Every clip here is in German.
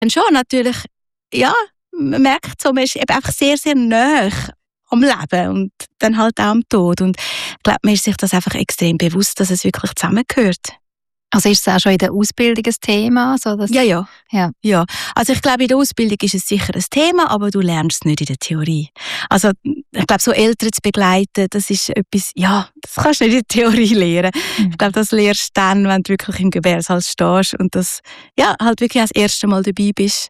dann schon natürlich, ja, man merkt so, man ist eben einfach sehr, sehr nah am Leben und dann halt auch am Tod. Und ich glaube, man ist sich das einfach extrem bewusst, dass es wirklich zusammengehört. Also ist es auch schon in der Ausbildung ein Thema? So dass Ja. Ja. Also ich glaube, in der Ausbildung ist es sicher ein Thema, aber du lernst es nicht in der Theorie. Also ich glaube, so Eltern zu begleiten, das ist etwas, ja, das kannst du nicht in der Theorie lernen. Ich glaube, das lernst du dann, wenn du wirklich im Gebärsaal stehst und das, ja, halt wirklich das erste Mal dabei bist.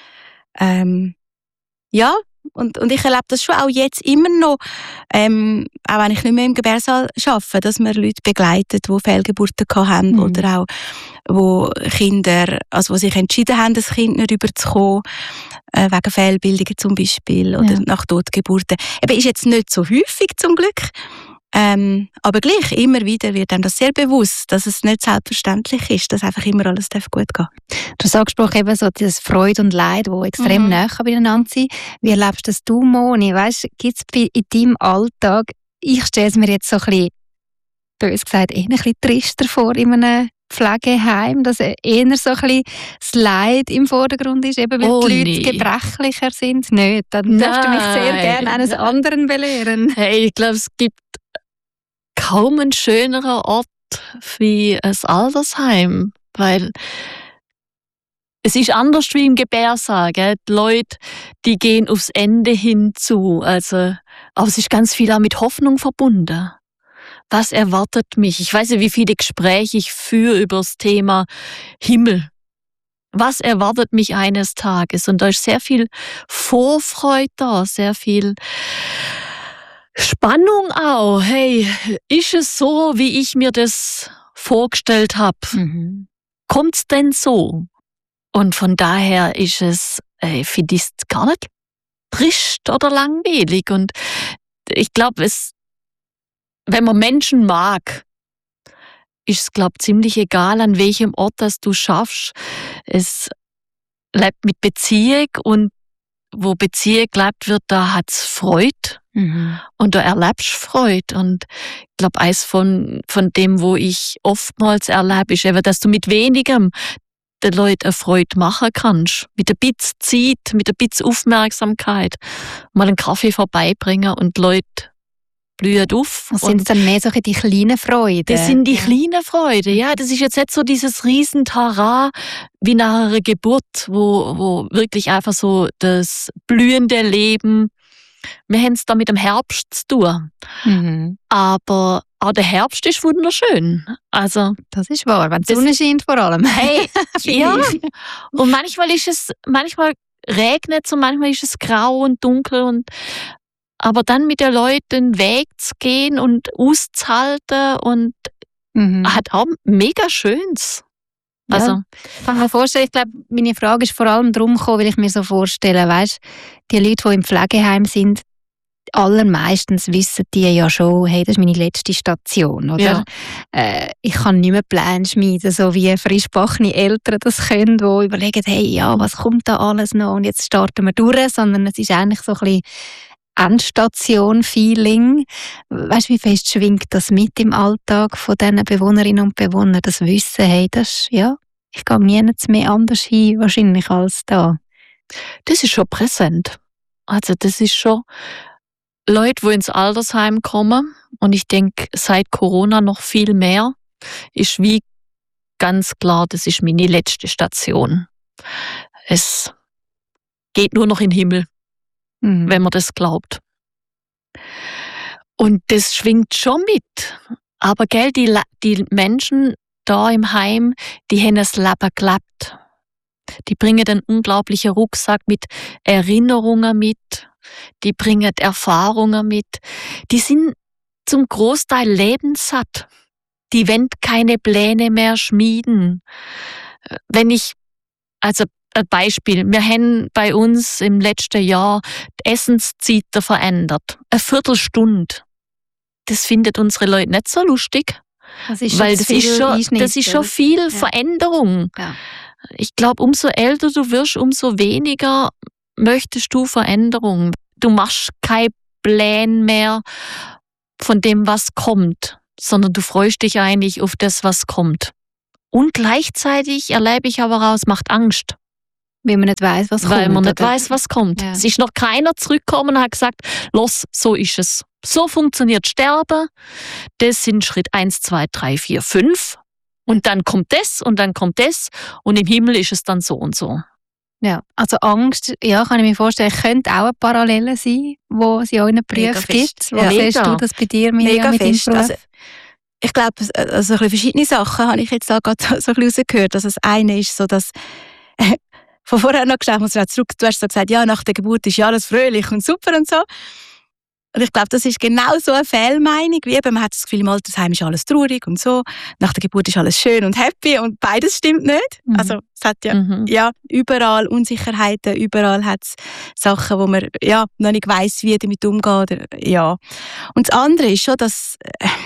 Ja, und ich erlebe das schon auch jetzt immer noch, auch wenn ich nicht mehr im Gebärsaal arbeite, dass wir Leute begleiten, die Fehlgeburten haben oder auch wo Kinder, also wo sich entschieden haben, das Kind nicht überzukommen, wegen Fehlbildungen zum Beispiel oder nach Totgeburten. Eben ist jetzt nicht so häufig zum Glück, aber gleich, immer wieder wird einem das sehr bewusst, dass es nicht selbstverständlich ist, dass einfach immer alles gut gehen darf. Du hast angesprochen, eben so das Freude und Leid, die extrem nah beieinander sind. Wie erlebst das du, Moni? Weißt, gibt es in deinem Alltag, ich stelle es mir jetzt so ein bisschen, bös gesagt, eher ein bisschen trister vor in einem Pflegeheim, dass eher so ein bisschen das Leid im Vordergrund ist, eben weil die Leute gebrechlicher sind. Nicht, dann darfst du mich sehr gerne eines anderen belehren. Hey, ich glaube, es gibt kaum einen schöneren Ort wie ein Altersheim, weil es ist anders wie im Gebärsaal, gell? Die Leute, die gehen aufs Ende hinzu, also, aber es ist ganz viel auch mit Hoffnung verbunden. Was erwartet mich? Ich weiß nicht, wie viele Gespräche ich führe über das Thema Himmel. Was erwartet mich eines Tages? Und da ist sehr viel Vorfreude da, sehr viel Spannung auch. Hey, ist es so, wie ich mir das vorgestellt habe? Kommt's denn so? Und von daher ist es, finde ich es gar nicht trist oder langweilig. Und ich glaube, wenn man Menschen mag, ist es, glaube ich, ziemlich egal, an welchem Ort das du schaffst. Es lebt mit Beziehung und wo Beziehung gelebt wird, da hat's Freude. Und da erlebst du Freude. Und ich glaube, eins von dem, wo ich oftmals erlebe, ist eben, dass du mit wenigem den Leuten eine Freude machen kannst. Mit ein bisschen Zeit, mit ein bisschen Aufmerksamkeit. Mal einen Kaffee vorbeibringen und die Leute blühen auf. Das sind dann mehr so die kleinen Freuden. Das sind die kleinen Freuden, ja. Das ist jetzt nicht so dieses Riesentara wie nach einer Geburt, wo wirklich einfach so das blühende Leben. Wir haben es da mit dem Herbst zu tun. Aber auch der Herbst ist wunderschön. Also, das ist wahr, wenn die Sonne scheint vor allem. Hey, ja. Und manchmal regnet es und manchmal ist es grau und dunkel aber dann mit den Leuten den Weg zu gehen und auszuhalten und hat auch mega Schönes. Also, ja. Ich kann mir vorstellen, ich glaube, meine Frage ist vor allem darum gekommen, weil ich mir so vorstelle, weißt, die Leute, die im Pflegeheim sind, allermeistens wissen die ja schon, hey, das ist meine letzte Station, oder? Ja. Ich kann nicht mehr Pläne schmieden, so wie frischgebackene Eltern das können, die überlegen, hey, ja, was kommt da alles noch und jetzt starten wir durch, sondern es ist eigentlich so ein bisschen Endstation-Feeling. Weißt du, wie fest schwingt das mit im Alltag von diesen Bewohnerinnen und Bewohnern? Das Wissen, hey, ich gehe nirgends mehr anders hin, wahrscheinlich, als da. Das ist schon präsent. Also das ist schon Leute, die ins Altersheim kommen, und ich denke, seit Corona noch viel mehr, ist wie ganz klar, das ist meine letzte Station. Es geht nur noch in den Himmel, wenn man das glaubt. Und das schwingt schon mit. Aber gell, die Menschen da im Heim, die haben das Leben gelebt. Die bringen einen unglaublichen Rucksack mit Erinnerungen mit. Die bringen Erfahrungen mit. Die sind zum Großteil lebenssatt. Die wollen keine Pläne mehr schmieden. Also ein Beispiel, wir haben bei uns im letzten Jahr die Essenszeiten verändert. Eine Viertelstunde. Das findet unsere Leute nicht so lustig. Das ist schon viel Veränderung. Ja. Ich glaube, umso älter du wirst, umso weniger möchtest du Veränderung. Du machst keine Pläne mehr von dem, was kommt, sondern du freust dich eigentlich auf das, was kommt. Und gleichzeitig erlebe ich aber auch, es macht Angst. Weil man nicht weiss, was kommt. Weil man nicht weiss, was kommt. Ja. Es ist noch keiner zurückgekommen und hat gesagt, los, so ist es. So funktioniert Sterben. Das sind Schritt 1, 2, 3, 4, 5. Und dann kommt das und dann kommt das. Und im Himmel ist es dann so und so. Ja, also Angst, ja, kann ich mir vorstellen, könnte auch eine Parallele sein, wo es in euren Berufen gibt. Wo siehst du das bei dir, Miriam, mit deinem Beruf? Also, ich glaube, also ein bisschen verschiedene Sachen habe ich jetzt da gerade so ein bisschen rausgehört. Also das eine ist so, dass von vorher noch geschaut, muss ich zurück, du hast so gesagt, ja, nach der Geburt ist ja alles fröhlich und super und so. Und ich glaube, das ist genau so eine Fehlmeinung, wie eben, man hat das Gefühl, im Altersheim ist alles traurig und so, nach der Geburt ist alles schön und happy und beides stimmt nicht. Also es hat ja überall Unsicherheiten, überall hat es Sachen, wo man ja noch nicht weiss, wie damit umgeht. Oder, ja. Und das andere ist schon, dass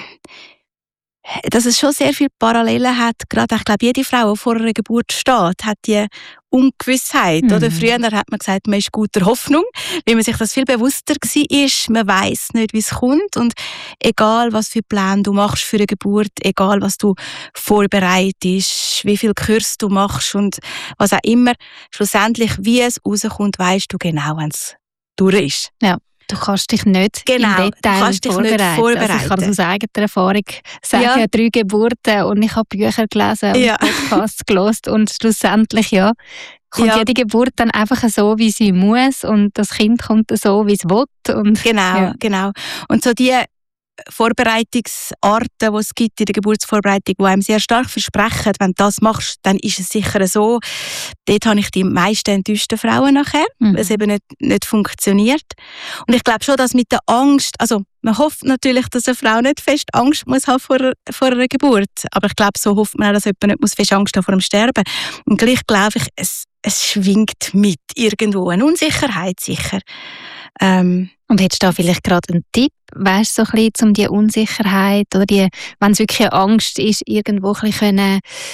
es schon sehr viele Parallelen hat. Gerade, ich glaube, jede Frau, die vor einer Geburt steht, hat die Ungewissheit. Oder? Früher hat man gesagt, man ist guter Hoffnung, weil man sich das viel bewusster war. Man weiss nicht, wie es kommt. Und egal, was für Pläne du machst für eine Geburt, egal, was du vorbereitest, wie viel Kurs du machst und was auch immer, schlussendlich, wie es rauskommt, weisst du genau, wenn es durch ist. Ja. Du kannst dich nicht im Detail vorbereiten. Also ich kann aus eigener Erfahrung sagen, ja. 3 Geburten und ich habe Bücher gelesen und Podcasts gehört und schlussendlich kommt jede Geburt dann einfach so, wie sie muss und das Kind kommt so, wie es will. Und, genau. Und so die Vorbereitungsarten, die es gibt in der Geburtsvorbereitung, die einem sehr stark versprechen, wenn du das machst, dann ist es sicher so. Dort habe ich die meisten enttäuschten Frauen nachher, weil es eben nicht funktioniert. Und ich glaube schon, dass mit der Angst, also man hofft natürlich, dass eine Frau nicht fest Angst muss haben vor einer Geburt, aber ich glaube, so hofft man auch, dass jemand nicht muss fest Angst haben vor dem Sterben. Und gleich glaube ich, es schwingt mit irgendwo eine Unsicherheit sicher. Und hättest du da vielleicht gerade einen Tipp, weißt du, so ein bisschen, um die Unsicherheit oder wenn es wirklich eine Angst ist, irgendwo ein bisschen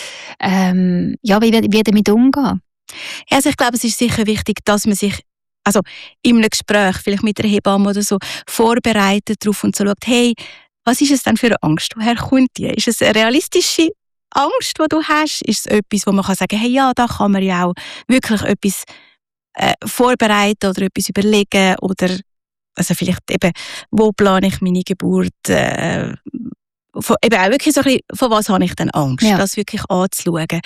wie damit umgehen? Ja, also ich glaube, es ist sicher wichtig, dass man sich also in einem Gespräch, vielleicht mit einer Hebamme oder so, vorbereitet darauf und so schaut, hey, was ist es denn für eine Angst? Woher kommt die? Ist es eine realistische Angst, die du hast? Ist es etwas, wo man kann sagen, hey, ja, da kann man ja auch wirklich etwas vorbereiten oder etwas überlegen oder also vielleicht eben, wo plane ich meine Geburt, eben auch wirklich so ein bisschen, von was habe ich denn Angst, das wirklich anzuschauen.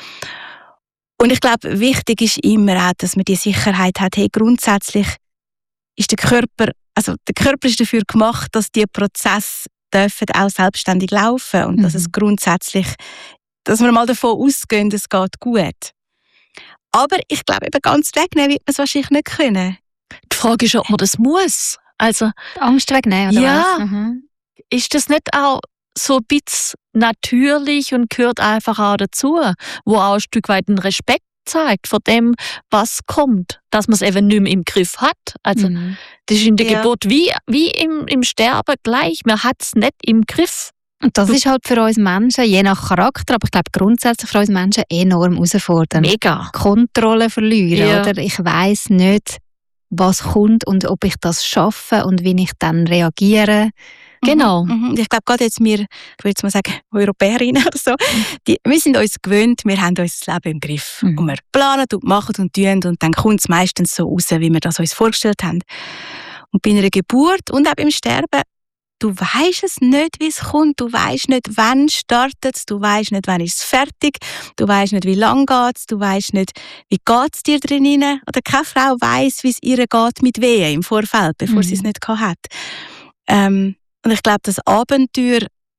Und ich glaube, wichtig ist immer auch, dass man die Sicherheit hat, hey, grundsätzlich ist der Körper ist dafür gemacht, dass die Prozesse dürfen auch selbstständig laufen und dass es grundsätzlich, dass wir mal davon ausgehen, es geht gut. Aber ich glaube, eben ganz wegnehmen wird man es wahrscheinlich nicht können. Die Frage ist, ob man das muss. Also, die Angst wegnehmen, oder was? Ist das nicht auch so ein bisschen natürlich und gehört einfach auch dazu, wo auch ein Stück weit einen Respekt zeigt vor dem, was kommt, dass man es eben nicht mehr im Griff hat. Also, das ist in der Geburt wie im Sterben gleich, man hat es nicht im Griff. Und das ist halt für uns Menschen, je nach Charakter, aber ich glaube grundsätzlich für uns Menschen enorm herausfordernd. Mega. Kontrolle verlieren, oder? Ich weiss nicht, was kommt und ob ich das schaffe und wie ich dann reagiere. Genau. Ich glaube, gerade jetzt ich würde jetzt mal sagen, Europäerinnen oder so, wir sind uns gewöhnt, wir haben unser Leben im Griff. Und wir planen und machen und tun und dann kommt es meistens so raus, wie wir das uns vorgestellt haben. Und bei einer Geburt und auch beim Sterben, du weisst es nicht, wie es kommt, du weisst nicht, wann startet es, du weisst nicht, wann ist es fertig, du weisst nicht, wie lang geht es, du weisst nicht, wie geht es dir drin. Oder keine Frau weiss, wie es ihr geht mit Wehen im Vorfeld, bevor sie es nicht hat. Und ich glaube, das Abenteuer,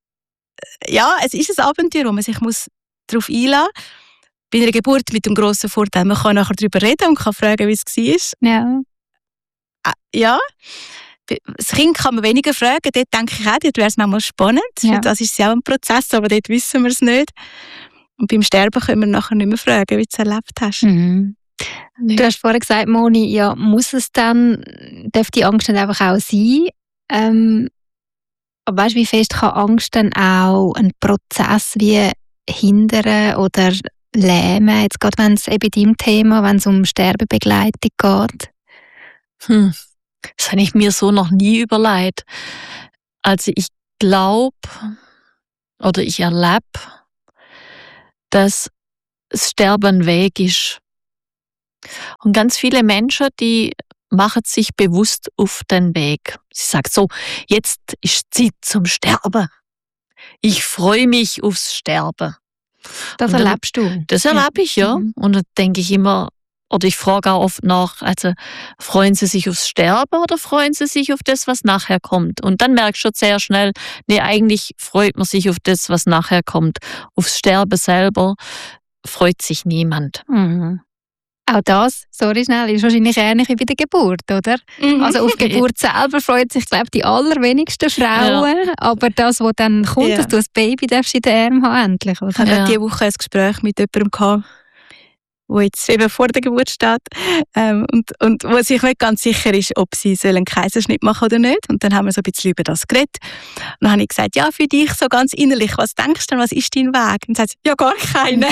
es ist ein Abenteuer, wo man sich darauf einlassen muss. Bei einer Geburt mit dem grossen Vorteil, man kann nachher darüber reden und kann fragen, wie es war. Ja. Ja. Das Kind kann man weniger fragen, dort denke ich auch, dort wäre es manchmal spannend. Ja. Das ist ja auch ein Prozess, aber dort wissen wir es nicht. Und beim Sterben können wir nachher nicht mehr fragen, wie du es erlebt hast. Du hast vorhin gesagt, Moni, muss es dann, darf die Angst nicht einfach auch sein? Aber weißt du, wie fest kann Angst dann auch einen Prozess wie hindern oder lähmen, jetzt gerade wenn es eben deinem Thema, wenn es um Sterbebegleitung geht? Das habe ich mir so noch nie überlegt. Also ich glaube oder ich erlebe, dass das Sterben ein Weg ist. Und ganz viele Menschen, die machen sich bewusst auf den Weg. Sie sagen so, jetzt ist Zeit zum Sterben. Ich freue mich aufs Sterben. Das Und dann- erlebst du? Das erlebe ich, ja. Mhm. Und dann denke ich immer, oder ich frage auch oft nach, also freuen Sie sich aufs Sterben oder freuen Sie sich auf das, was nachher kommt? Und dann merkst du schon sehr schnell, nee, eigentlich freut man sich auf das, was nachher kommt. Aufs Sterben selber freut sich niemand. Mhm. Auch das, sorry schnell, ist wahrscheinlich ähnlich wie bei der Geburt, oder? Also auf die Geburt selber freut sich, glaube ich, die allerwenigsten Frauen. Aber das, was dann kommt, Ja. dass du ein Baby darfst in den Armen haben, endlich. Oder? Ich habe Ja. gerade diese Woche ein Gespräch mit jemandem gehabt, der jetzt eben vor der Geburt steht und wo sich nicht ganz sicher ist, ob sie einen Kaiserschnitt machen oder nicht. Und dann haben wir so ein bisschen über das geredet. Und dann habe ich gesagt, ja, für dich so ganz innerlich, was denkst du denn, was ist dein Weg? Und dann sagt sie, ja, gar keinen.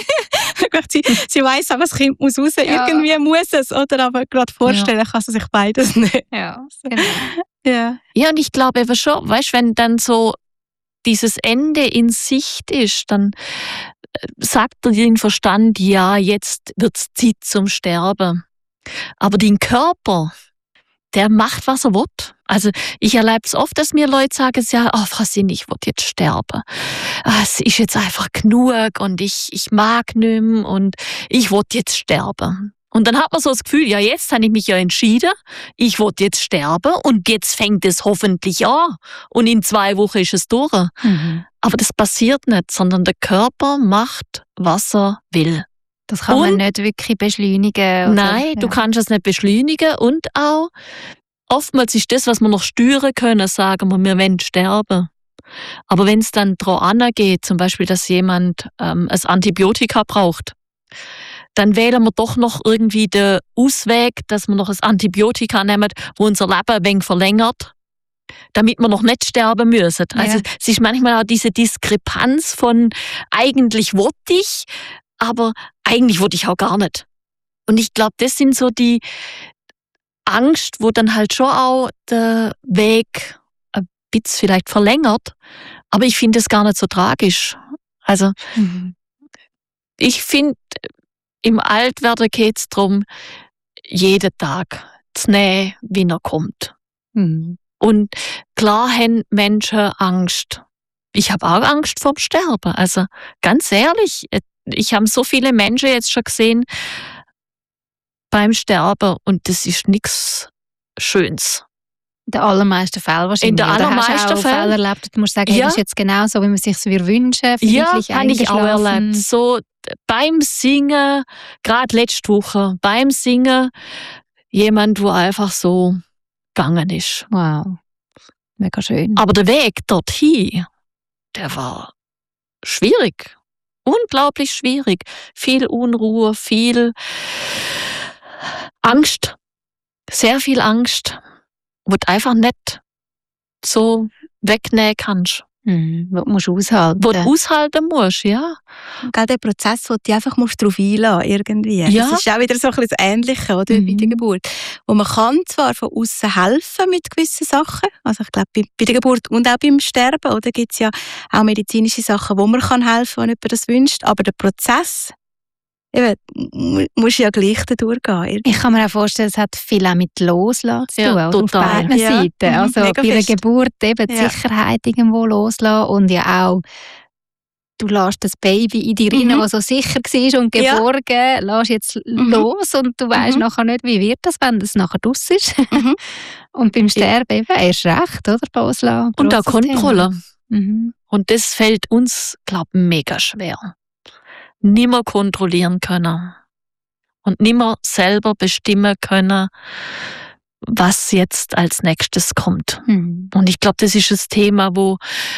sie weiss aber, das Kind muss raus, Ja. irgendwie muss es. Oder aber gerade vorstellen kann sie sich beides nicht. Ja, genau. Ja. Ja, und ich glaube eben schon, weißt, wenn dann so dieses Ende in Sicht ist, dann sagt dein Verstand, ja, jetzt wird's Zeit zum Sterben. Aber dein Körper, der macht, was er will. Also ich erlebe es oft, dass mir Leute sagen, ja, oh, Frau Sinn, ich will jetzt sterben. Es ist jetzt einfach genug und ich mag nicht mehr und ich will jetzt sterben. Und dann hat man so das Gefühl, ja, jetzt habe ich mich ja entschieden, ich will jetzt sterben und jetzt fängt es hoffentlich an und in 2 Wochen ist es durch. Mhm. Aber das passiert nicht, sondern der Körper macht, was er will. Das kann man Und- nicht wirklich beschleunigen. Oder? Nein, du Ja. kannst es nicht beschleunigen und auch oftmals ist das, was wir noch steuern können, sagen wir wollen sterben. Aber wenn es dann daran angeht, zum Beispiel, dass jemand ein Antibiotika braucht, dann wählen wir doch noch irgendwie den Ausweg, dass wir noch ein Antibiotika nehmen, wo unser Leben ein wenig verlängert, damit wir noch nicht sterben müssen. Also Ja. es ist manchmal auch diese Diskrepanz von eigentlich wollte ich, aber eigentlich wollte ich auch gar nicht. Und ich glaube, das sind so die Angst, wo dann halt schon auch der Weg ein bisschen vielleicht verlängert. Aber ich finde es gar nicht so tragisch. Also Mhm. ich finde, im Altwerden geht es darum, jeden Tag zu nehmen, wie er kommt. Mhm. Und klar haben Menschen Angst. Ich habe auch Angst vorm Sterben. Also ganz ehrlich, ich habe so viele Menschen jetzt schon gesehen beim Sterben und das ist nichts Schönes. In den allermeisten Fällen wahrscheinlich. In den Oder allermeisten hast du auch Fällen. Fälle erlebt, du musst sagen, hey, Ja. das ist jetzt genau so, wie man es sich wünschen Ja, friedlich habe ich auch eingeschlafen. erlebt. So beim Singen, gerade letzte Woche, beim Singen, jemand, wo einfach so gegangen ist. Wow, mega schön. Aber der Weg dorthin, der war schwierig. Unglaublich schwierig. Viel Unruhe, viel Angst. Sehr viel Angst, wo du einfach nicht so wegnehmen kannst. Was musst du aushalten? Wo du aushalten musst, ja. Gerade der Prozess, wo du einfach darauf einlassen musst, irgendwie. Ja. Das ist auch wieder so ein bisschen das Ähnliche, oder, bei der Mhm. Geburt. Wo man kann zwar von außen helfen mit gewissen Sachen, also ich glaube, bei der Geburt und auch beim Sterben, oder, gibt es ja auch medizinische Sachen, wo man kann helfen kann, wenn jemand das wünscht, aber der Prozess, eben, musst du ja gleich da durchgehen. irgendwie. Ich kann mir auch vorstellen, es hat viel auch mit Loslassen zu Ja, tun, oder? Auf total. beiden Ja. Seiten. Mhm, Also mega bei der fest. Geburt eben die Ja. Sicherheit irgendwo loslassen und ja auch, du lässt das Baby in dir rein, Mhm. das so sicher war und Ja. geborgen, lässt jetzt los und du weißt Mhm. nachher nicht, wie wird das, wenn das nachher draus ist. Mhm. Und beim Sterben eben erst recht, oder? Loslassen. Und auch Grosses Kontrolle. Thema. Mhm. Und das fällt uns, glaube ich, mega schwer. Nimmer kontrollieren können. Und nimmer selber bestimmen können, was jetzt als nächstes kommt. Mhm. Und ich glaube, das ist ein Thema, wo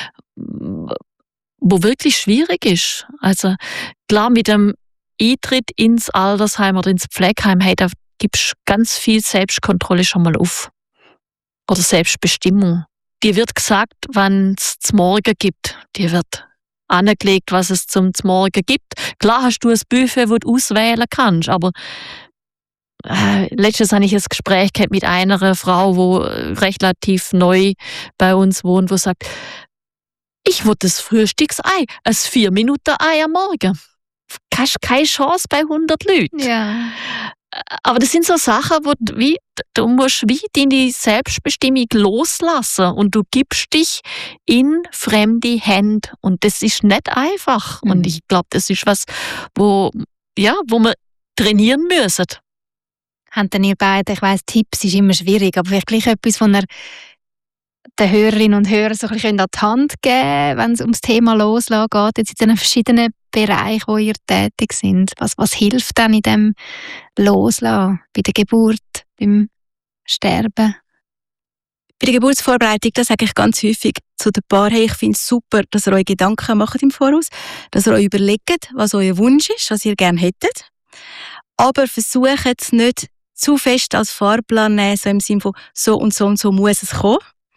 wirklich schwierig ist. Also klar, mit dem Eintritt ins Altersheim oder ins Pflegeheim, hey, da gibst ganz viel Selbstkontrolle schon mal auf. Oder Selbstbestimmung. Dir wird gesagt, wann es zum Morgen gibt. Dir wird angelegt, was es zum Morgen gibt. Klar hast du ein Buffet, wo du auswählen kannst, aber letztens habe ich ein Gespräch gehabt mit einer Frau, die relativ neu bei uns wohnt, die sagt, ich will das Frühstücksei, ein 4-Minuten-Ei am Morgen. hast keine Chance bei 100 Leuten. Ja. Aber das sind so Sachen, wo du musst wie deine Selbstbestimmung loslassen und du gibst dich in fremde Hände und das ist nicht einfach. Und ich glaube, das ist was, wo wir trainieren müssen. Habt ihr beide, ich weiss, Tipps ist immer schwierig, aber vielleicht gleich etwas, von den Hörerinnen und Hörern so ein bisschen an die Hand geben, wenn es ums Thema Loslassen geht, jetzt in den verschiedenen Bereichen, wo ihr tätig sind. Was hilft dann in dem Loslassen? Bei der Geburt, beim Sterben? Bei der Geburtsvorbereitung, das sage ich ganz häufig zu den Paaren, hey, ich finde es super, dass ihr euch Gedanken macht im Voraus, dass ihr euch überlegt, was euer Wunsch ist, was ihr gerne hättet. Aber versucht es nicht zu fest als Fahrplan nehmen, so im Sinne von so und so muss es kommen.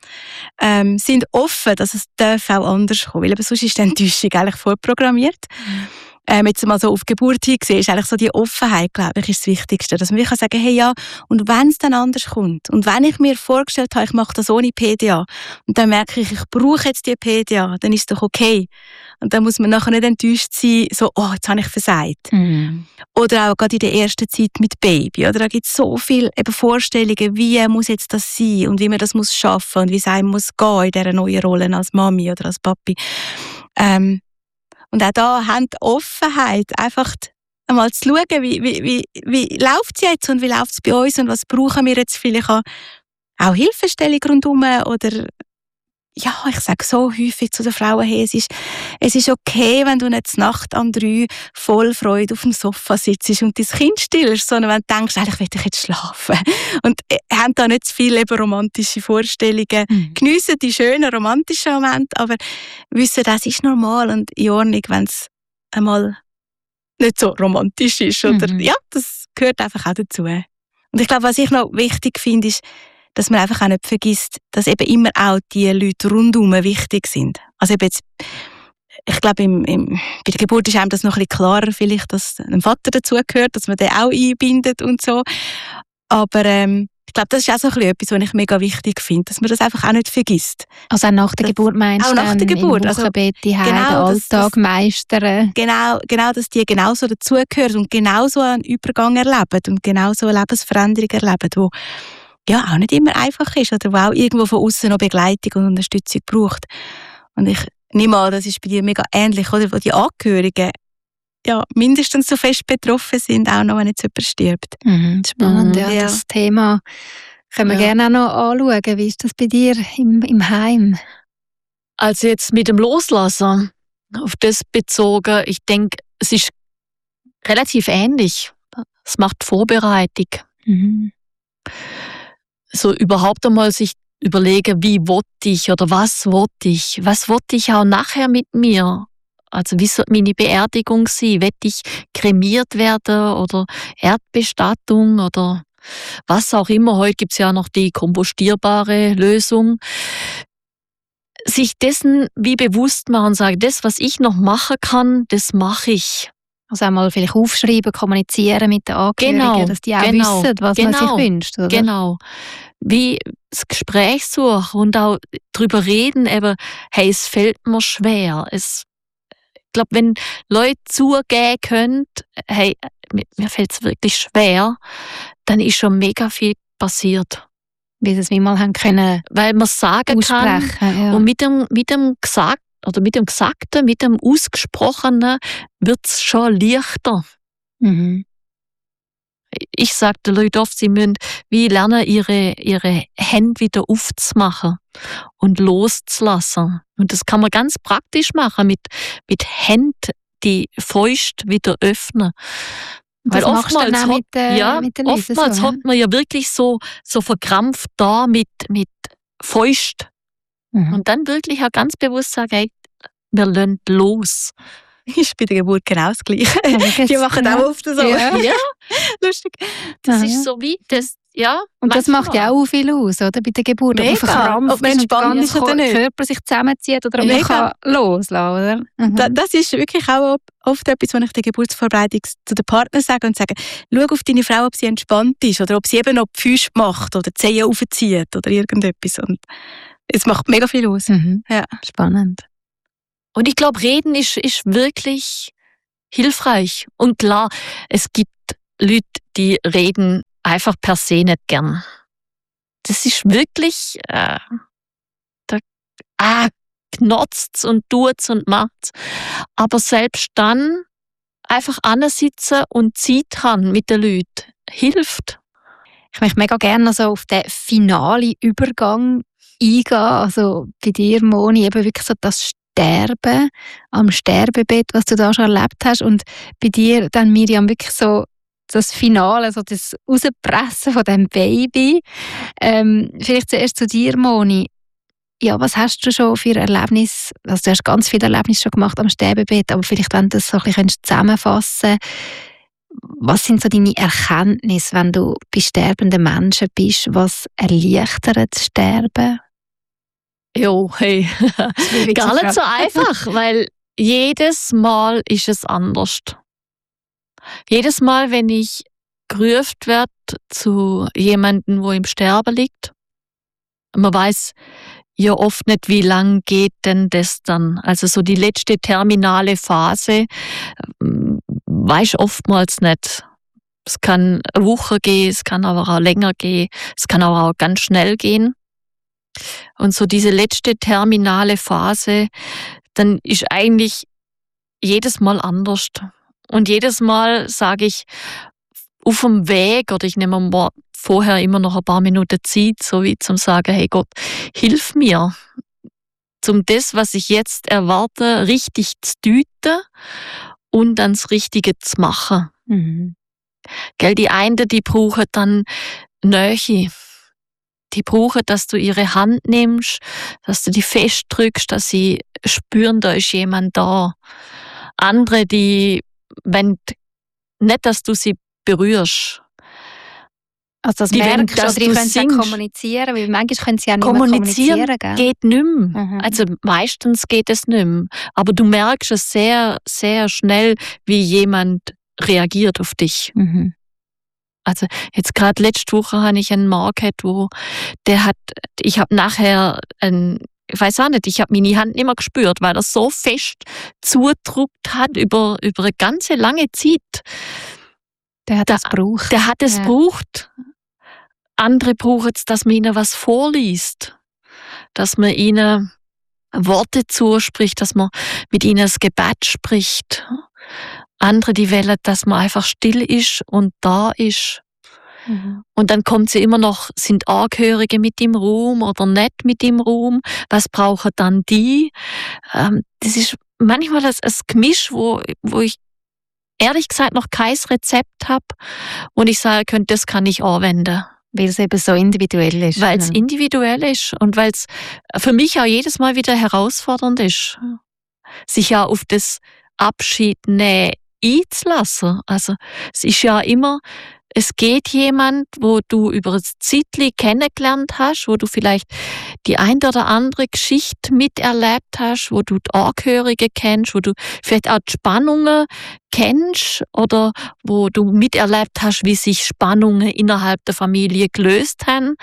Sind offen, dass es darf auch anders kommen, weil eben sonst ist die Enttäuschung eigentlich vorprogrammiert. Jetzt mal so auf die Geburt hingesehen, ist eigentlich so die Offenheit, glaube ich, ist das Wichtigste. Dass man wirklich sagen kann, hey ja, und wenn es dann anders kommt, und wenn ich mir vorgestellt habe, ich mache das ohne PDA, und dann merke ich brauche jetzt die PDA, dann ist es doch okay. Und dann muss man nachher nicht enttäuscht sein, so, oh, jetzt habe ich versagt. Oder auch gerade in der ersten Zeit mit Baby. Oder da gibt es so viele eben Vorstellungen, wie muss jetzt das sein und wie man das muss schaffen und wie es einem muss gehen in dieser neuen Rolle als Mami oder als Papi. Und auch da haben die Offenheit, einfach einmal zu schauen, wie läuft es jetzt und wie läuft es bei uns und was brauchen wir jetzt vielleicht auch Hilfestellung rundherum oder ja, ich sage so häufig zu den Frauen, hey, es ist okay, wenn du nicht Nacht um 3 voll Freude auf dem Sofa sitzt und dein Kind stillst, sondern wenn du denkst, eigentlich will ich jetzt schlafen. Und haben da nicht zu viele eben romantische Vorstellungen. Geniessen die schönen romantischen Momente, aber wissen, das ist normal und in Ordnung, wenn es einmal nicht so romantisch ist. Oder, ja, das gehört einfach auch dazu. Und ich glaube, was ich noch wichtig finde, ist, dass man einfach auch nicht vergisst, dass eben immer auch die Leute rundherum wichtig sind. Also eben jetzt, ich glaube, bei der Geburt ist einem das noch ein bisschen klarer, vielleicht, dass ein Vater dazugehört, dass man den auch einbindet und so. Aber ich glaube, das ist auch so ein bisschen etwas, was ich mega wichtig finde, dass man das einfach auch nicht vergisst. Also auch nach der Geburt meinst du? Auch nach der Geburt. Im Wochenbett, den Alltag meistern. Genau, dass die genauso dazugehören und genauso einen Übergang erleben und genauso eine Lebensveränderung erleben, wo ja auch nicht immer einfach ist oder wo auch irgendwo von außen noch Begleitung und Unterstützung braucht. Und ich nehme an, das ist bei dir mega ähnlich, oder? Wo die Angehörigen ja mindestens so fest betroffen sind, auch noch, wenn jetzt jemand stirbt. Spannend, ja. Das Thema können wir gerne auch noch anschauen. Wie ist das bei dir im Heim? Also jetzt mit dem Loslassen, auf das bezogen, ich denke, es ist relativ ähnlich. Es macht Vorbereitung. So überhaupt einmal sich überlegen, wie wollte ich oder was wollte ich auch nachher mit mir. Also wie soll meine Beerdigung sein? Will ich kremiert werden oder Erdbestattung oder was auch immer. Heute gibt es ja noch die kompostierbare Lösung. Sich dessen wie bewusst machen und sagen, das, was ich noch machen kann, das mache ich. Also einmal vielleicht aufschreiben, kommunizieren mit den Angehörigen, dass die auch wissen, was man sich wünscht. Oder? Genau. Wie das Gespräch suchen und auch darüber reden, eben, hey, es fällt mir schwer. Ich glaube, wenn Leute zugeben können, hey, mir fällt es wirklich schwer, dann ist schon mega viel passiert. Wie sie es wie mal haben können, weil man sagen kann, ja. Und mit dem Gesagt oder mit dem Gesagten, mit dem Ausgesprochenen wird es schon leichter. Ich sage den Leuten oft, sie müssen wie lernen, ihre Hände wieder aufzumachen und loszulassen. Und das kann man ganz praktisch machen, mit Händen die Fäuste wieder öffnen. Weil oftmals hat man ja wirklich so verkrampft da mit Fäusten. Und dann wirklich auch ganz bewusst sagen, hey, wir lassen los. Ist bei der Geburt genau das Gleiche. Die machen auch oft so. Ja. Lustig. Das ist so wie das, ja. Und das macht ja auch viel aus, oder? Bei der Geburt. Mega. Ob man verkrampft ob man entspannt ist oder nicht. Körper sich zusammenzieht oder ob man kann loslassen oder? Das ist wirklich auch oft etwas, was ich der Geburtsvorbereitung zu den Partnern sage und sage, schau auf deine Frau, ob sie entspannt ist oder ob sie eben noch die Füße macht oder die Zehen aufzieht oder irgendetwas. Und es macht mega viel aus. Ja. Spannend. Und ich glaube, Reden ist wirklich hilfreich. Und klar, es gibt Leute, die reden einfach per se nicht gern. Das ist wirklich, knotzt's und tut's und macht's. Aber selbst dann einfach ansitzen und Zeit haben mit den Leuten hilft. Ich möchte mega gerne also auf den finalen Übergang eingehen. Also bei dir, Moni, eben wirklich so das Sterben am Sterbebett, was du da schon erlebt hast. Und bei dir dann, Miriam, wirklich so das Finale, so das Rauspressen von dem Baby. Vielleicht zuerst zu dir, Moni. Ja, was hast du schon für Erlebnisse? Also du hast ganz viele Erlebnisse schon gemacht am Sterbebett, aber vielleicht, wenn du das so ein bisschen zusammenfassen könntest, was sind so deine Erkenntnisse, wenn du bei sterbenden Menschen bist? Was erleichtert das Sterben? Jo, hey, gar nicht so einfach, weil jedes Mal ist es anders. Jedes Mal, wenn ich gerufen werde zu jemandem, wo im Sterben liegt, man weiß ja oft nicht, wie lang geht denn das dann. Also so die letzte terminale Phase weiß oftmals nicht. Es kann eine Woche gehen, es kann aber auch länger gehen, es kann aber auch ganz schnell gehen. Und so diese letzte terminale Phase, dann ist eigentlich jedes Mal anders. Und jedes Mal sage ich auf dem Weg, oder ich nehme mir vorher immer noch ein paar Minuten Zeit, so wie zum sagen, hey Gott, hilf mir, um das, was ich jetzt erwarte, richtig zu deuten und dann das Richtige zu machen. Mhm. Gell, die einen, die brauchen dann Nähe. Die brauchen, dass du ihre Hand nimmst, dass du die festdrückst, dass sie spüren, da ist jemand da. Andere, die wollen nicht, dass du sie berührst. Also das merkst du, oder die können ja kommunizieren, weil manchmal können sie ja nicht mehr kommunizieren. Gell? Geht nicht mehr. Mhm. Also meistens geht es nicht mehr. Aber du merkst es sehr, sehr schnell, wie jemand reagiert auf dich. Mhm. Also jetzt gerade letzte Woche habe ich einen Mann gehabt, ich habe nachher ich weiß auch nicht, ich habe meine Hand nicht mehr gespürt, weil er so fest zugedrückt hat über eine ganze lange Zeit. Der hat es gebraucht. Der hat es gebraucht. Andere brauchen es, dass man ihnen was vorliest, dass man ihnen Worte zuspricht, dass man mit ihnen das Gebet spricht. Andere, die wollen, dass man einfach still ist und da ist. Mhm. Und dann kommt sie immer noch, sind Angehörige mit im Raum oder nicht mit im Raum? Was brauchen dann die? Das ist manchmal ein Gemisch, wo ich ehrlich gesagt noch kein Rezept habe und ich sagen könnte, das kann ich anwenden. Weil es eben so individuell ist. Weil es individuell ist und weil es für mich auch jedes Mal wieder herausfordernd ist, sich ja auf das Abschied nehmen einzulassen. Also es ist ja immer, es geht jemand, wo du über ein Zeitchen kennengelernt hast, wo du vielleicht die ein oder andere Geschichte miterlebt hast, wo du die Angehörigen kennst, wo du vielleicht auch die Spannungen kennst oder wo du miterlebt hast, wie sich Spannungen innerhalb der Familie gelöst haben.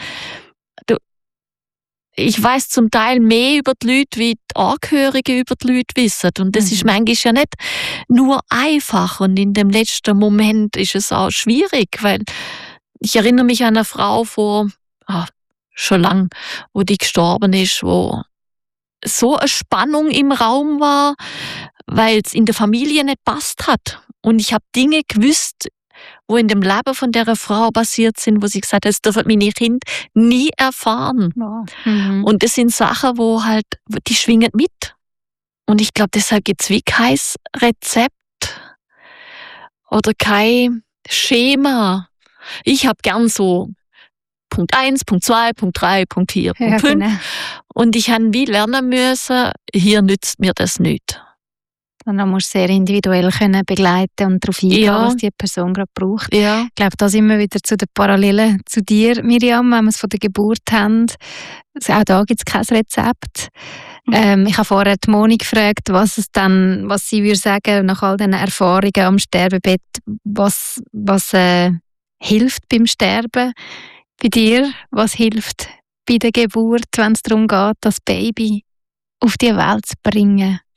Ich weiss zum Teil mehr über die Leute, wie die Angehörigen über die Leute wissen. Und das ist manchmal ja nicht nur einfach. Und in dem letzten Moment ist es auch schwierig, weil ich erinnere mich an eine Frau schon lang, wo die gestorben ist, wo so eine Spannung im Raum war, weil es in der Familie nicht passt hat. Und ich habe Dinge gewusst, wo in dem Leben von der Frau passiert sind, wo sie gesagt hat, das dürfen meine Kinder nie erfahren. Wow. Mhm. Und das sind Sachen, die schwingen mit. Und ich glaube, deshalb gibt es wie kein Rezept oder kein Schema. Ich habe gern so Punkt 1, Punkt 2, Punkt 3, Punkt 4, Punkt 5. Genau. Und ich habe wie lernen müssen, hier nützt mir das nicht. Und dann musst du sehr individuell können begleiten und darauf eingehen, was die Person gerade braucht. Ja. Ich glaube, da sind wir wieder zu den Parallelen zu dir, Miriam, wenn wir es von der Geburt haben. Also auch da gibt es kein Rezept. Ich habe vorher die Moni gefragt, was sie würde sagen, nach all diesen Erfahrungen am Sterbebett, was hilft beim Sterben bei dir? Was hilft bei der Geburt, wenn es darum geht, das Baby auf die Welt zu bringen?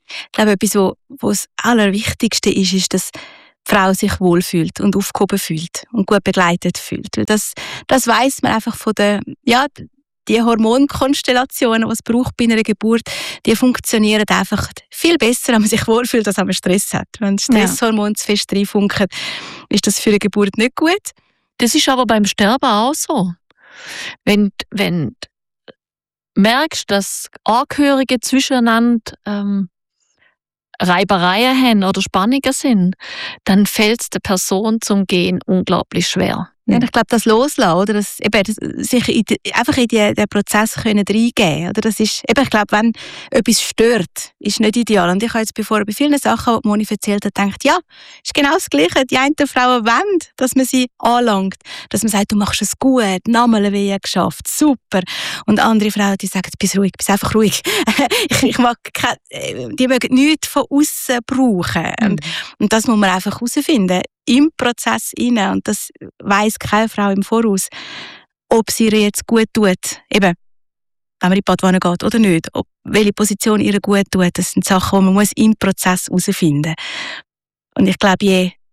Ich glaube, etwas, was das Allerwichtigste ist, dass die Frau sich wohlfühlt und aufgehoben fühlt und gut begleitet fühlt. Weil das weiss man einfach von die Hormonkonstellationen, die es braucht bei einer Geburt, die funktionieren einfach viel besser, wenn man sich wohlfühlt, als wenn man Stress hat. Wenn Stresshormone zu fest reinfunken, ist das für eine Geburt nicht gut. Das ist aber beim Sterben auch so. Wenn du merkst, dass Angehörige zwischeneinander Reibereien haben oder Spannungen sind, dann fällt es der Person zum Gehen unglaublich schwer. Ja, ich glaube, das Loslassen, oder? Sich einfach in den Prozess können reingeben, oder? Das ist, ich glaube, wenn etwas stört, ist nicht ideal. Und ich habe jetzt bei vielen Sachen, die Moni erzählt hat, gedacht, ja, ist genau das Gleiche. Die einen Frauen wollen, dass man sie anlangt, dass man sagt, du machst es gut, Namelwehen geschafft, super. Und andere Frauen, die sagen, bist einfach ruhig. ich mag die mögen nichts von außen brauchen. Und das muss man einfach herausfinden. Im Prozess rein. Und das weiss keine Frau im Voraus, ob sie ihr jetzt gut tut. Eben, wenn man in die Badwanne geht oder nicht. Welche Position ihr gut tut. Das sind Sachen, die man im Prozess herausfinden muss. Und ich glaube,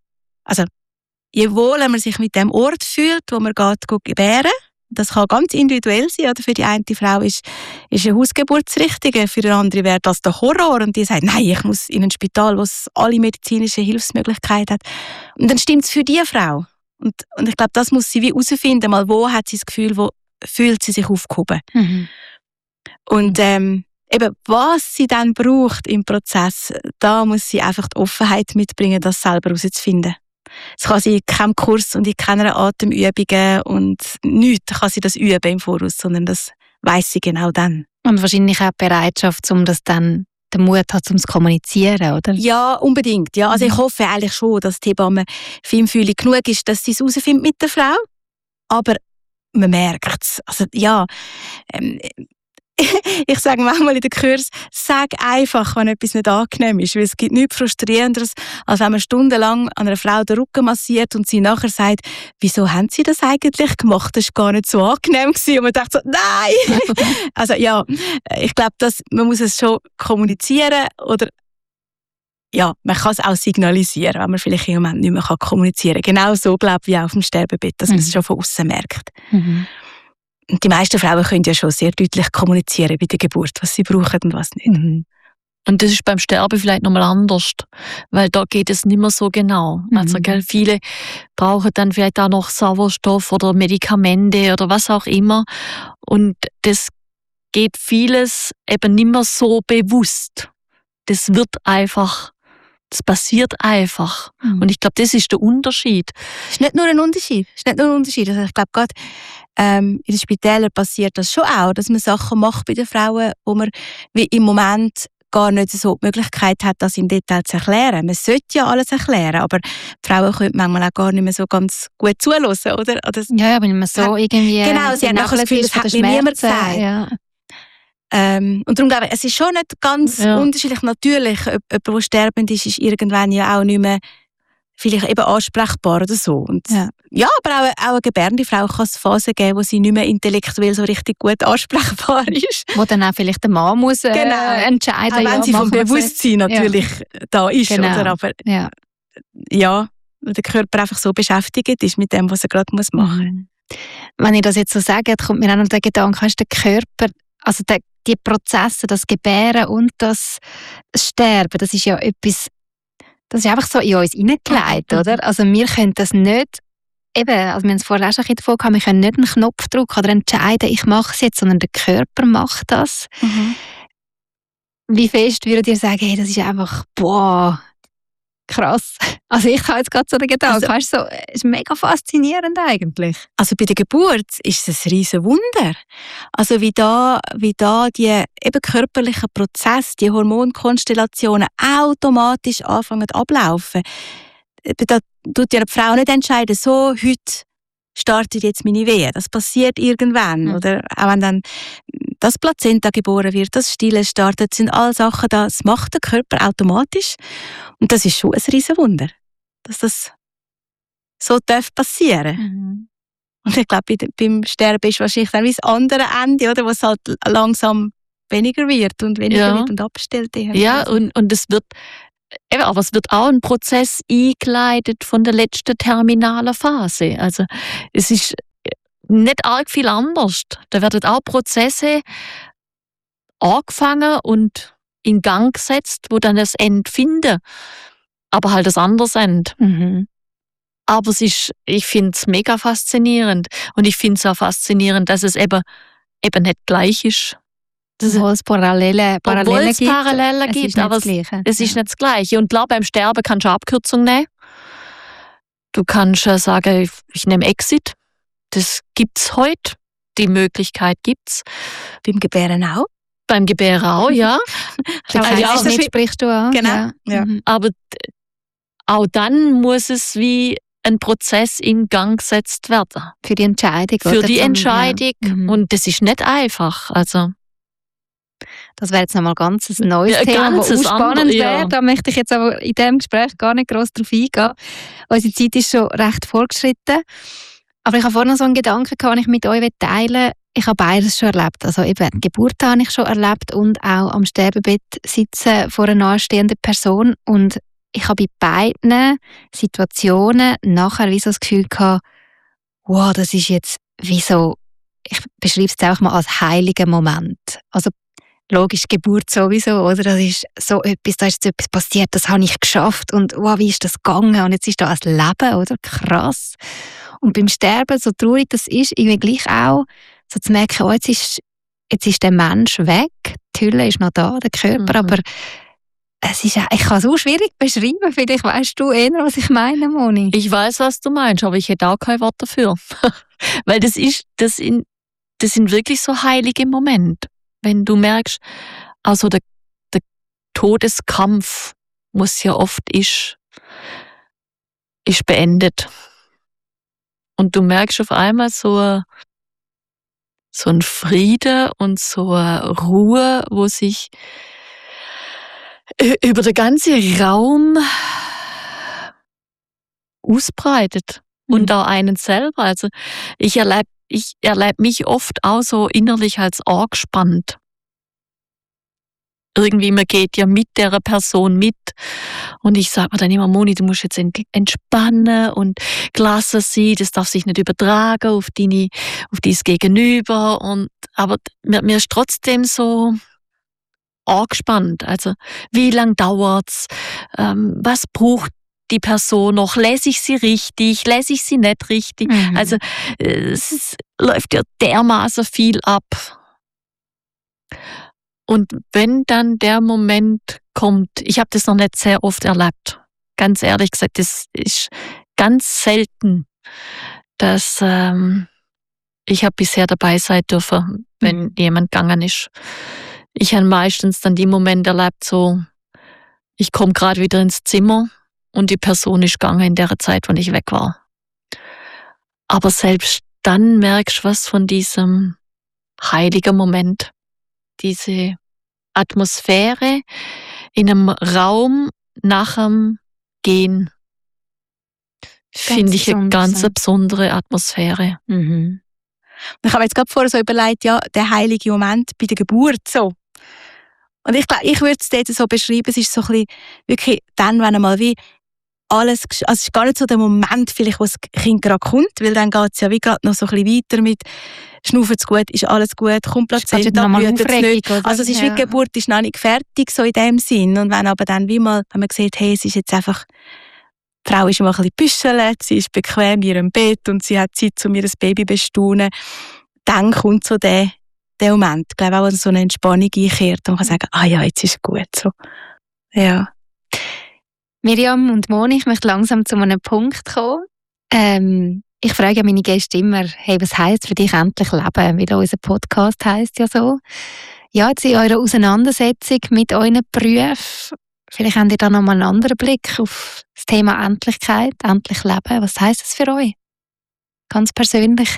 je wohler man sich mit dem Ort fühlt, wo man geht gebären, das kann ganz individuell sein. Oder für die eine Frau ist eine Hausgeburt das Richtige, für die andere wäre das der Horror. Und die sagt, nein, ich muss in ein Spital, wo es alle medizinischen Hilfsmöglichkeiten hat. Und dann stimmt es für die Frau. Und ich glaube, das muss sie wie herausfinden, mal wo hat sie das Gefühl, wo fühlt sie sich aufgehoben. Und eben, was sie dann braucht im Prozess, da muss sie einfach die Offenheit mitbringen, das selber herauszufinden. Es kann sie in keinem Kurs und in keiner Atemübungen und nichts kann sie das üben im Voraus, sondern das weiss sie genau dann. Und wahrscheinlich auch die Bereitschaft, um das dann den Mut hat, um zu kommunizieren, oder? Ja, unbedingt. Ja, also ich hoffe eigentlich schon, dass die Hebamme feinfühlig genug ist, dass sie es herausfindet mit der Frau. Aber man merkt es. Also ja, ich sage manchmal in den Kurs, sag einfach, wenn etwas nicht angenehm ist, weil es gibt nichts Frustrierenderes, als wenn man stundenlang an einer Frau den Rücken massiert und sie nachher sagt, wieso haben Sie das eigentlich gemacht? Das war gar nicht so angenehm gewesen. Und man denkt so, nein! Also ja, ich glaube, man muss es schon kommunizieren oder ja, man kann es auch signalisieren, wenn man vielleicht im Moment nicht mehr kommunizieren kann. Genau so, glaube ich, wie auch auf dem Sterbebett, dass man es schon von außen merkt. Und die meisten Frauen können ja schon sehr deutlich kommunizieren bei der Geburt, was sie brauchen und was nicht. Und das ist beim Sterben vielleicht nochmal anders, weil da geht es nicht mehr so genau. Also viele brauchen dann vielleicht auch noch Sauerstoff oder Medikamente oder was auch immer. Und das geht vieles eben nicht mehr so bewusst. Das passiert einfach. Und ich glaube, das ist der Unterschied. Es ist nicht nur ein Unterschied. Also ich glaube, gerade in den Spitälern passiert das schon auch, dass man Sachen macht bei den Frauen, wo man wie im Moment gar nicht so die Möglichkeit hat, das im Detail zu erklären. Man sollte ja alles erklären, aber die Frauen können manchmal auch gar nicht mehr so ganz gut zuhören, oder? Ja, wenn man so irgendwie... Genau, sie haben nachher das Gefühl, das hat mir niemand gesagt. Ja. Und darum glaube ich, es ist schon nicht ganz unterschiedlich. Natürlich, jemand, der sterbend ist irgendwann ja auch nicht mehr vielleicht eben ansprechbar oder so. Und ja, aber auch eine gebärende Frau kann es Phasen geben, wo sie nicht mehr intellektuell so richtig gut ansprechbar ist. Wo dann auch vielleicht der Mann muss entscheiden. Auch wenn sie vom Bewusstsein natürlich da ist. Genau. Oder? Aber weil der Körper einfach so beschäftigt ist mit dem, was er gerade machen muss. Wenn ich das jetzt so sage, kommt mir auch noch der Gedanke, ist der Körper, also die Prozesse, das Gebären und das Sterben, das ist ja etwas, das ist einfach so in uns hineingelegt, oder? Also wir können das nicht, eben, also wir haben es vorher auch schon davon gehabt, wir können nicht einen Knopf drücken oder entscheiden, ich mache es jetzt, sondern der Körper macht das. Wie fest würdet ihr sagen, hey, das ist einfach, boah, krass. Also ich habe jetzt gerade so den Gedanken, weißt du, so, ist mega faszinierend eigentlich. Also bei der Geburt ist es ein riesen Wunder. Also wie da die eben körperlichen Prozesse, die Hormonkonstellationen automatisch anfangen ablaufen. Da tut ja die Frau nicht entscheiden, so, heute startet jetzt meine Wehe. Das passiert irgendwann. Oder auch wenn dann das Plazenta geboren wird, das Stillen startet, sind alle Sachen, das macht der Körper automatisch. Und das ist schon ein Riesenwunder, dass das so passieren darf. Und ich glaube, beim Sterben ist wahrscheinlich dann wie das andere Ende, oder, was halt langsam weniger wird und weniger wird und abstellt. Ja, und es wird, aber es wird auch ein Prozess eingeleitet von der letzten terminalen Phase. Also es ist nicht arg viel anders. Da werden auch Prozesse angefangen und in Gang gesetzt, wo dann das Ende finden. Aber halt das anderes Ende. Mhm. Aber ich finde es mega faszinierend. Und ich finde es auch faszinierend, dass es eben nicht gleich ist. Obwohl es Parallelen gibt, aber es ist nicht das Gleiche. Und klar, beim Sterben kannst du eine Abkürzung nehmen. Du kannst sagen, ich nehme Exit. Das gibt's heute. Die Möglichkeit gibt's. Beim Gebären auch. Beim Gebären auch, ja. Das sprichst du an. Genau. Ja. Aber auch dann muss es wie ein Prozess in Gang gesetzt werden. Für die Entscheidung. Für die Entscheidung. Und das ist nicht einfach. Also das wäre jetzt nochmal ganz ein neues Thema, das auch spannend wäre. Da möchte ich jetzt aber in diesem Gespräch gar nicht gross drauf eingehen. Unsere Zeit ist schon recht fortgeschritten. Aber ich habe vorhin noch so einen Gedanken, den ich mit euch teilen will. Ich habe beides schon erlebt. Also eben die Geburt habe ich schon erlebt und auch am Sterbebett sitzen vor einer nahestehenden Person. Und ich habe bei beiden Situationen nachher wie so das Gefühl gehabt, wow, das ist jetzt wie so, ich beschreibe es jetzt einfach mal als heiliger Moment. Also logisch, Geburt sowieso, oder? Das ist so etwas, da ist jetzt etwas passiert, das habe ich geschafft und wow, wie ist das gegangen? Und jetzt ist da ein Leben, oder? Krass. Und beim Sterben, so traurig das ist, irgendwie gleich auch, so zu merken, oh, jetzt ist der Mensch weg, die Hülle ist noch da, der Körper, aber es ist, ich kann es auch schwierig beschreiben, vielleicht weißt du eher, was ich meine, Moni. Ich weiß, was du meinst, aber ich hätte auch kein Wort dafür. Weil das sind wirklich so heilige Momente. Wenn du merkst, also der Todeskampf, was ja oft ist beendet. Und du merkst auf einmal so ein Friede und so eine Ruhe, wo sich über den ganzen Raum ausbreitet. Und auch einen selber. Also ich erlebe mich oft auch so innerlich als angespannt. Irgendwie, man geht ja mit der Person mit. Und ich sage mir dann immer, Moni, du musst jetzt entspannen und gelassen sein, das darf sich nicht übertragen auf dein Gegenüber. Aber mir ist trotzdem so angespannt. Also, wie lang dauert's? Was braucht die Person noch? Lese ich sie richtig? Lese ich sie nicht richtig? Also, es läuft ja dermaßen viel ab. Und wenn dann der Moment kommt, ich habe das noch nicht sehr oft erlebt, ganz ehrlich gesagt, das ist ganz selten, dass ich habe bisher dabei sein dürfen, wenn jemand gegangen ist. Ich habe meistens dann die Momente erlebt, so, ich komme gerade wieder ins Zimmer und die Person ist gegangen in der Zeit, wo ich weg war. Aber selbst dann merkst du was von diesem heiligen Moment. Diese Atmosphäre in einem Raum nach dem Gehen finde ich eine ganz besondere Atmosphäre. Ich habe jetzt gerade vorher so überlegt, ja, der heilige Moment bei der Geburt so. Und ich glaube, ich würde es dort so beschreiben, es ist so ein bisschen wirklich dann, wenn einmal wie alles, also es ist gar nicht so der Moment vielleicht, wo das Kind gerade kommt, weil dann geht es ja wie gerade noch so ein bisschen weiter mit schnaufen es gut, ist alles gut, kommt Plazenta, blüht es nicht. Also es ist wie die Geburt ist noch nicht fertig, so in dem Sinn. Und wenn aber dann wie mal, wenn man sieht, hey, es ist jetzt einfach, die Frau ist mal ein bisschen büschelt, sie ist bequem in ihrem Bett und sie hat Zeit, um ihr Baby zu bestaunen, dann kommt so der Moment, ich glaube auch, dass so eine Entspannung einkehrt und man kann sagen, ah ja, jetzt ist es gut. So. Ja. Miriam und Moni, ich möchte langsam zu einem Punkt kommen. Ich frage ja meine Gäste immer, hey, was heisst für dich endlich leben? Weil unser Podcast heisst ja so. Ja, jetzt in eurer Auseinandersetzung mit euren Berufen, vielleicht habt ihr da nochmal einen anderen Blick auf das Thema Endlichkeit, endlich leben. Was heisst das für euch? Ganz persönlich.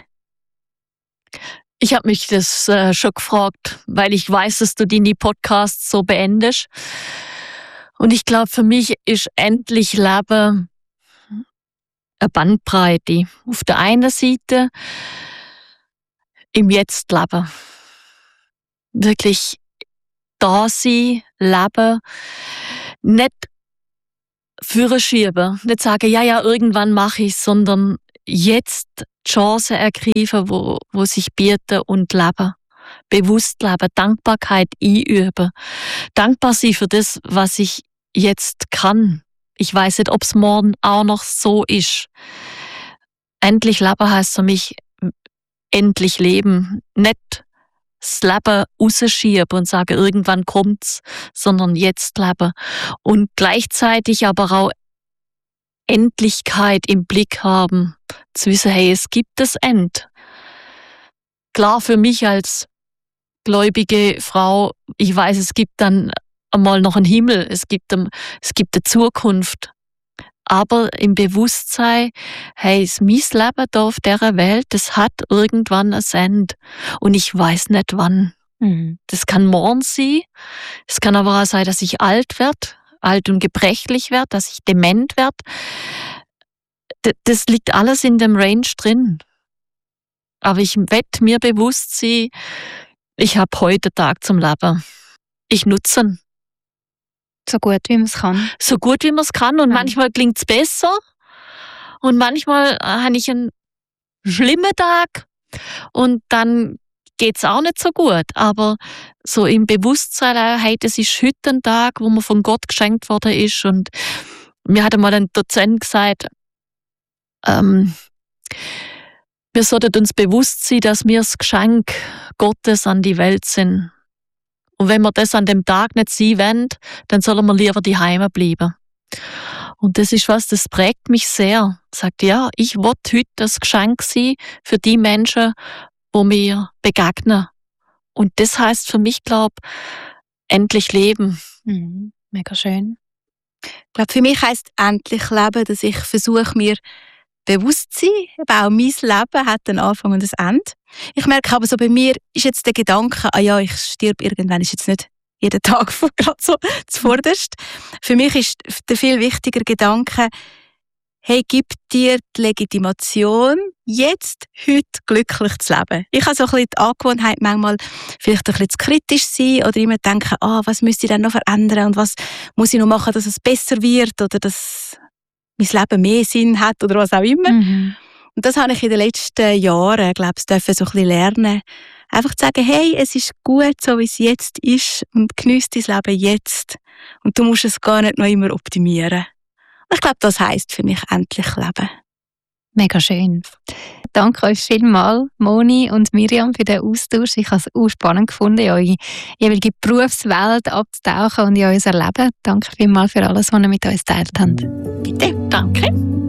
Ich habe mich das schon gefragt, weil ich weiß, dass du deine Podcasts so beendest. Und ich glaube, für mich ist endlich Leben eine Bandbreite. Auf der einen Seite im Jetzt leben. Wirklich da sein, leben, nicht vorschieben, nicht sagen, ja, irgendwann mache ich es, sondern jetzt die Chancen ergreifen, wo sich bieten und leben. Bewusst leben, Dankbarkeit einüben. Dankbar sein für das, was ich jetzt kann. Ich weiß nicht, ob es morgen auch noch so ist. Endlich leben heisst für mich endlich leben. Nicht das Leben rausschieben und sagen, irgendwann kommt's, sondern jetzt leben. Und gleichzeitig aber auch Endlichkeit im Blick haben. Zu wissen, hey, es gibt das End. Klar, für mich als gläubige Frau, ich weiß, es gibt dann einmal noch einen Himmel, es gibt eine Zukunft. Aber im Bewusstsein, hey, mein Leben hier auf dieser Welt, das hat irgendwann ein Ende. Und ich weiß nicht wann. Das kann morgen sein. Es kann aber auch sein, dass ich alt werde, alt und gebrechlich werde, dass ich dement werde. Das liegt alles in dem Range drin. Aber ich werde mir bewusst sein, ich habe heute Tag zum Leben. Ich nutze ihn. So gut, wie man es kann. So gut, wie man es kann. Und manchmal klingt es besser. Und manchmal habe ich einen schlimmen Tag. Und dann geht es auch nicht so gut. Aber so im Bewusstsein, hey, das ist heute ein Tag, wo mir von Gott geschenkt worden ist. Und mir hat einmal ein Dozent gesagt, wir sollten uns bewusst sein, dass wir das Geschenk Gottes an die Welt sind. Und wenn wir das an dem Tag nicht sein wollen, dann sollen wir lieber daheim bleiben. Und das ist was, das prägt mich sehr. Sagt, ja, ich will heute das Geschenk sein für die Menschen, wo mir begegnen. Und das heisst für mich, glaube ich, endlich leben. Mega schön. Ich glaube, für mich heisst endlich leben, dass ich versuche, mir bewusst zu sein. Auch mein Leben hat einen Anfang und ein Ende. Ich merke aber so, bei mir ist jetzt der Gedanke, ich sterbe irgendwann, ist jetzt nicht jeden Tag gerade so zuvorderst. Für mich ist der viel wichtiger Gedanke, hey, gib dir die Legitimation, jetzt, heute glücklich zu leben. Ich habe so ein bisschen die Angewohnheit, manchmal vielleicht ein bisschen zu kritisch sein oder immer denken, was müsste ich denn noch verändern und was muss ich noch machen, dass es besser wird oder dass mein Leben mehr Sinn hat oder was auch immer. Und das habe ich in den letzten Jahren, glaube ich, so ein bisschen lernen. Einfach zu sagen, hey, es ist gut, so wie es jetzt ist und geniess dein Leben jetzt. Und du musst es gar nicht noch immer optimieren. Und ich glaube, das heisst für mich endlich leben. Mega schön. Danke euch vielmals, Moni und Miriam, für den Austausch. Ich habe es auch spannend gefunden, in eure jeweilige Berufswelt abzutauchen und in euer Leben. Danke vielmals für alles, was ihr mit uns geteilt habt. Bitte, danke.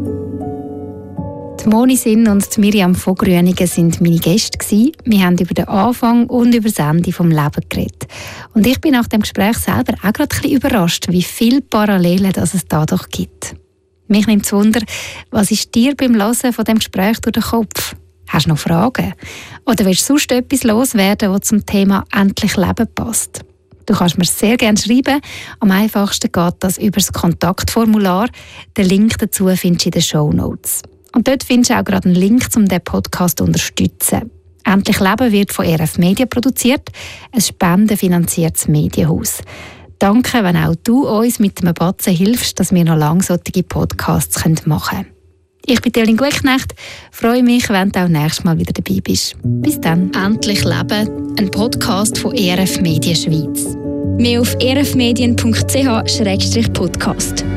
Die Moni Sinn und die Miriam von Grüningen sind meine Gäste gewesen. Wir haben über den Anfang und über das Ende vom Leben geredet. Und ich bin nach dem Gespräch selber auch gerade ein bisschen überrascht, wie viele Parallelen es da doch gibt. Mich nimmt es Wunder, was ist dir beim Hören von dem Gespräch durch den Kopf? Hast du noch Fragen? Oder willst du sonst etwas loswerden, das zum Thema «Endlich Leben» passt? Du kannst mir sehr gerne schreiben. Am einfachsten geht das über das Kontaktformular. Den Link dazu findest du in den Shownotes. Und dort findest du auch gerade einen Link, um diesen Podcast zu unterstützen. «Endlich Leben» wird von RF Media produziert, ein spendenfinanziertes Medienhaus. Danke, wenn auch du uns mit einem Batzen hilfst, dass wir noch lange solche Podcasts machen können. Ich bin Evelyn Gutknecht, freue mich, wenn du auch nächstes Mal wieder dabei bist. Bis dann. «Endlich Leben», ein Podcast von RF Media Schweiz. Mehr auf rfmedien.ch/podcast.